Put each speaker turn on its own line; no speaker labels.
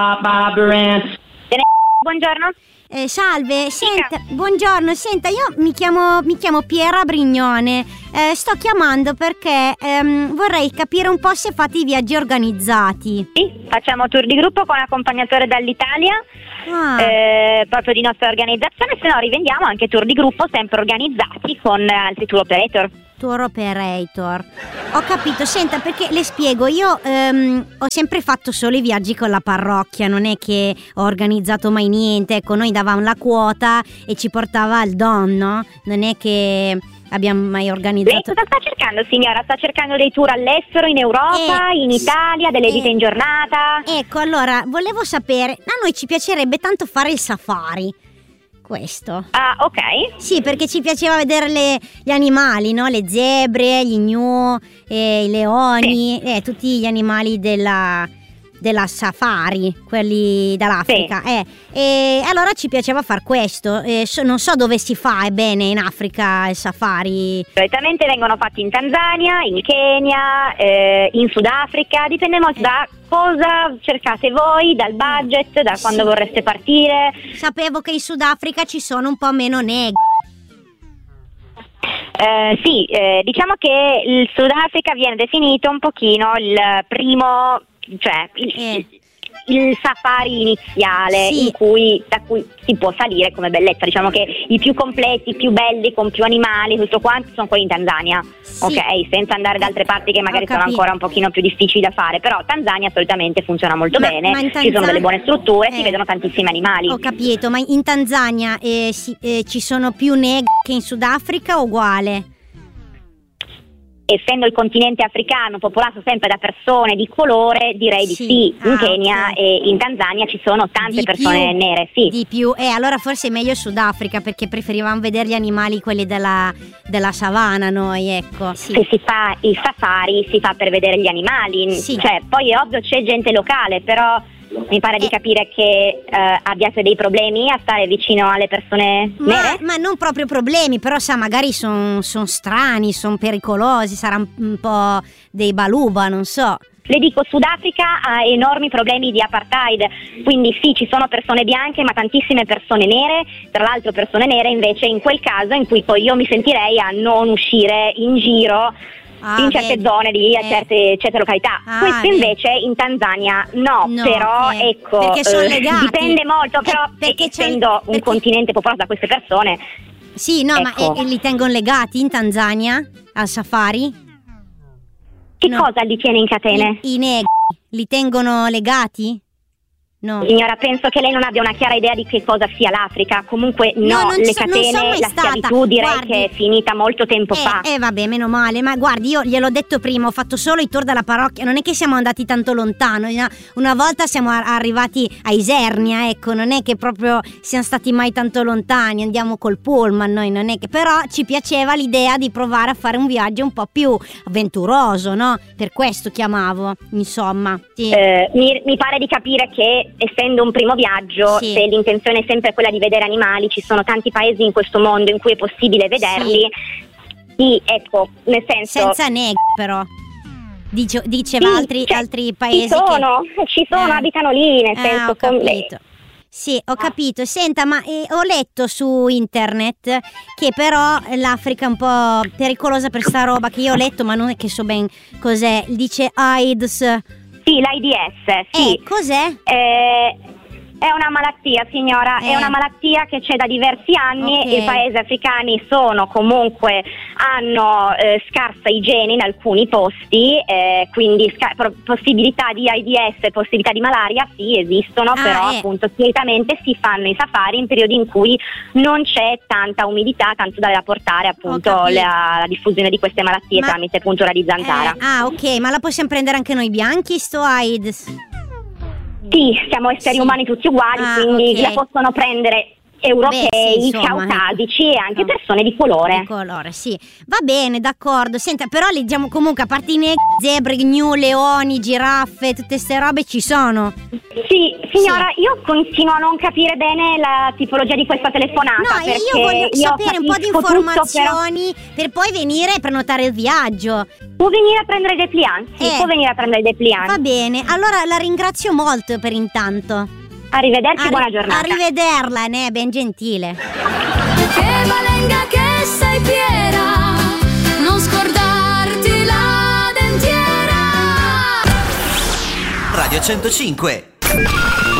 Buongiorno.
Salve, senta, buongiorno, senta, io mi chiamo Piera Brignone, sto chiamando perché vorrei capire un po' se fate i viaggi organizzati.
Sì, facciamo tour di gruppo con accompagnatore dall'Italia, proprio di nostra organizzazione, se no rivendiamo anche tour di gruppo sempre organizzati con altri tour operator.
Tour operator, ho capito. Senta, perché le spiego, io ho sempre fatto solo i viaggi con la parrocchia, non è che ho organizzato mai niente. Ecco, noi davamo la quota e ci portava il don, no? Non è che abbiamo mai organizzato.
Lei cosa sta cercando, signora? Sta cercando dei tour all'estero, in Europa, in Italia, delle visite in giornata?
Ecco, allora, volevo sapere, a noi ci piacerebbe tanto fare il safari. Questo.
Ah, ok.
Sì, perché ci piaceva vedere gli animali, no? Le zebre, gli gnu, i leoni, tutti gli animali della safari, quelli dall'Africa.
Sì.
E allora ci piaceva far questo. Non so dove si fa bene in Africa il safari.
Solitamente vengono fatti in Tanzania, in Kenya, in Sudafrica, dipende molto da cosa cercate voi, dal budget, da quando vorreste partire.
Sapevo che in Sudafrica ci sono un po' meno negri.
Sì, diciamo che il Sudafrica viene definito un pochino il primo, cioè il safari iniziale, da cui si può salire come bellezza. Diciamo che i più completi, i più belli, con più animali, tutto quanto, sono quelli in Tanzania, ok? Senza andare da altre parti che magari sono ancora un pochino più difficili da fare, però Tanzania solitamente funziona molto bene, ci sono delle buone strutture, si vedono tantissimi animali.
Ho capito, ma in Tanzania ci sono più negri che in Sudafrica o uguale?
Essendo il continente africano popolato sempre da persone di colore, direi di sì. In Kenya e in Tanzania ci sono tante persone nere, sì.
Di più, allora forse è meglio Sudafrica, perché preferivamo vedere gli animali, quelli della savana, noi, ecco. Sì.
Se si fa il safari, si fa per vedere gli animali, cioè poi è ovvio c'è gente locale, però mi pare di capire che abbiate dei problemi a stare vicino alle persone nere?
Ma non proprio problemi, però magari sono strani, sono pericolosi, sarà un po' dei baluba, non so.
Le dico, Sudafrica ha enormi problemi di apartheid, quindi sì, ci sono persone bianche ma tantissime persone nere, tra l'altro persone nere invece in quel caso in cui poi io mi sentirei a non uscire in giro in certe zone di certe località. Questo invece in Tanzania no, però ecco,
perché sono legati.
Dipende molto, però essendo un continente popolato da queste persone.
Sì, no, ecco. Ma li tengono legati in Tanzania al safari?
Che cosa li tiene in catene?
I negri li tengono legati? No.
Signora, penso che lei non abbia una chiara idea di che cosa sia l'Africa. Comunque le catene, la schiavitù direi che è finita molto tempo fa.
Vabbè, meno male. Ma guardi, io gliel'ho detto prima, ho fatto solo i tour della parrocchia. Non è che siamo andati tanto lontano. Una volta siamo arrivati a Isernia, ecco. Non è che proprio siamo stati mai tanto lontani. Andiamo col pullman noi, non è che. Però ci piaceva l'idea di provare a fare un viaggio un po' più avventuroso, no? Per questo chiamavo, insomma. Sì.
Mi pare di capire che essendo un primo viaggio, se l'intenzione è sempre quella di vedere animali, ci sono tanti paesi in questo mondo in cui è possibile vederli. Sì, ecco, nel senso,
senza negri però. Diceva altri paesi
ci sono, abitano lì, nel senso,
ho capito. Sì, ho capito. Senta, ma ho letto su internet che però l'Africa è un po' pericolosa per sta roba che io ho letto, ma non è che so ben cos'è. Dice AIDS.
Sì, l'AIDS, sì.
Cos'è?
È una malattia, signora, è una malattia che c'è da diversi anni. I paesi africani hanno scarsa igiene in alcuni posti, quindi possibilità di AIDS, possibilità di malaria sì esistono, però appunto solitamente si fanno i safari in periodi in cui non c'è tanta umidità, tanto da portare appunto la diffusione di queste malattie tramite appunto la di zanzara.
Ok, ma la possiamo prendere anche noi bianchi sto AIDS?
Sì, siamo esseri umani tutti uguali, quindi la possono prendere europei,
insomma,
caucasici e anche persone di colore.
Di colore, sì. Va bene, d'accordo. Senta, però li diciamo comunque, a parte i zebre, gnu, leoni, giraffe, tutte ste robe ci sono.
Sì, signora, io continuo a non capire bene la tipologia di questa telefonata.
No,
perché
io voglio sapere un po' di informazioni
tutto,
per poi venire a prenotare il viaggio.
Può venire a prendere dei pliant? Sì, può venire a prendere dei pliant.
Va bene, allora la ringrazio molto per intanto.
Arrivederci, buona giornata.
Arrivederla, ben gentile.
Che valenga che sei fiera, non scordarti la dentiera.
Radio 105.